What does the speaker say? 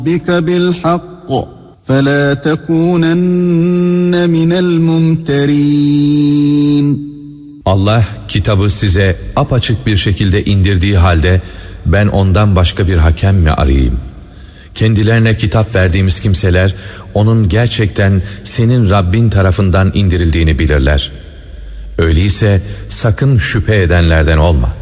رَبِّكَ بِالْحَقِّ فَلَا تَكُونَنَّ مِنَ الْمُمْتَرِينَ. Allah kitabı size apaçık bir şekilde indirdiği halde ben ondan başka bir hakem mi arayayım? Kendilerine kitap verdiğimiz kimseler onun gerçekten senin Rabbin tarafından indirildiğini bilirler. Öyleyse sakın şüphe edenlerden olma.